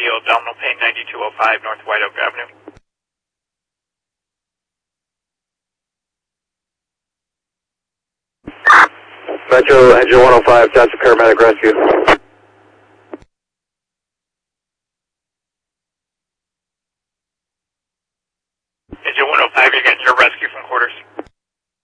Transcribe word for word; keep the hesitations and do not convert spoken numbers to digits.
Romeo abdominal pain, ninety-two oh five North White Oak Avenue. Metro Engine one oh five, that's a paramedic rescue. Engine one oh five, you're getting your rescue from quarters.